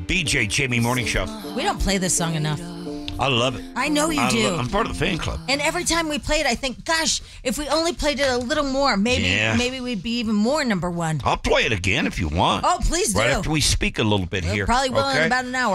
BJ Jamie Morning Show. We don't play this song enough. I love it. I know you do. I'm part of the fan club. And every time we play it, I think, gosh, if we only played it a little more, maybe we'd be even more number one. I'll play it again if you want. Oh, please do. Right after we speak a little bit here. Probably will in okay? about an hour.